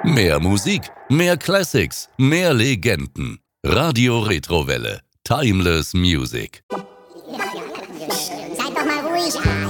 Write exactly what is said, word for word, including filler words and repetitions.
Mehr Musik, mehr Classics, mehr Legenden. Radio Retrowelle. Timeless Music. Seid doch mal ruhig.